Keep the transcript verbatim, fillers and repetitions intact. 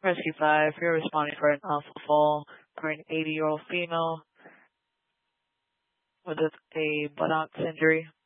Rescue five, you're responding for an alpha fall for an eighty-year-old female with a buttocks injury.